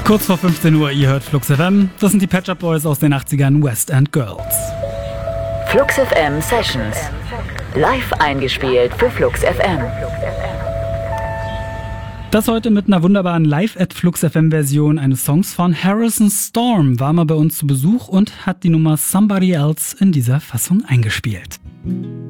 Kurz vor 15 Uhr, ihr hört Flux FM. Das sind die Pet Shop Boys aus den 80ern, West End Girls. Flux FM Sessions. Live eingespielt für Flux FM. Das heute mit einer wunderbaren Live-at-Flux-FM-Version eines Songs von Harrison Storm. War mal bei uns zu Besuch und hat die Nummer Somebody Else in dieser Fassung eingespielt.